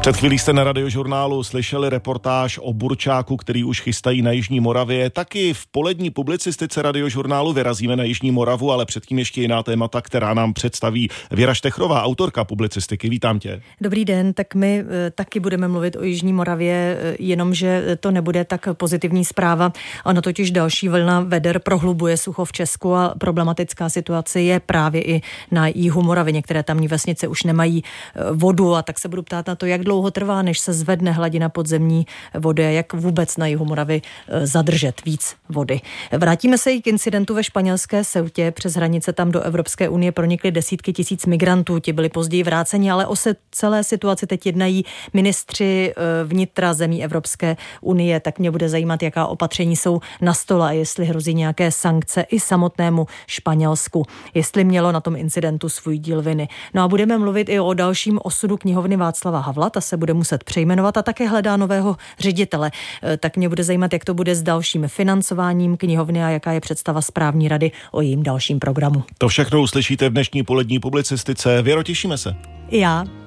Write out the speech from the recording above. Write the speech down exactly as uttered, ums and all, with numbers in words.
Před chvílí jste na Radiožurnálu slyšeli reportáž o burčáku, který už chystají na Jižní Moravě. Taky v polední publicistice Radiožurnálu vyrazíme na Jižní Moravu, ale předtím ještě jiná témata, která nám představí Věra Štechrová, autorka publicistiky. Vítám tě. Dobrý den, tak my taky budeme mluvit o Jižní Moravě, jenomže to nebude tak pozitivní zpráva. Ono totiž další vlna veder prohlubuje sucho v Česku a problematická situace je právě i na jihu Moravy. Některé tamní vesnice už nemají vodu a tak se budu ptát na to, jak dlouho trvá, než se zvedne hladina podzemní vody a jak vůbec na jihu Moravy zadržet víc vody. Vrátíme se i k incidentu ve španělské Ceutě. Přes hranice tam do Evropské unie pronikly desítky tisíc migrantů. Ti byli později vráceni, ale o se celé situaci teď jednají ministři vnitra zemí Evropské unie. Tak mě bude zajímat, jaká opatření jsou na stole a jestli hrozí nějaké sankce i samotnému Španělsku. Jestli mělo na tom incidentu svůj díl viny. No a budeme mluvit i o dalším osudu knihovny Václava Havla. Ta se bude muset přejmenovat a také hledá nového ředitele. Tak mě bude zajímat, jak to bude s dalším financováním knihovny a jaká je představa správní rady o jejím dalším programu. To všechno uslyšíte v dnešní polední publicistice. Věro, těšíme se. Já.